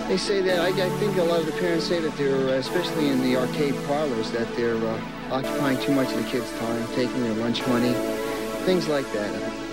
They say that, I think a lot of the parents say that they're, especially in the arcade parlors, that they're occupying too much of the kids' time, taking their lunch money, things like that.